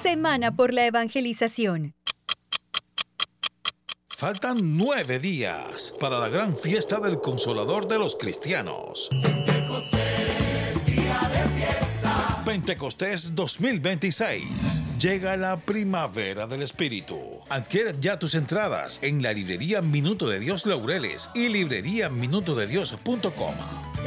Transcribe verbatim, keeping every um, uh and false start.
Semana por la Evangelización. Faltan nueve días para la gran fiesta del Consolador de los cristianos. Pentecostés, día de fiesta. Pentecostés dos mil veintiséis. Llega la primavera del Espíritu. Adquiere ya tus entradas en la librería Minuto de Dios Laureles y librería minuto de dios punto com.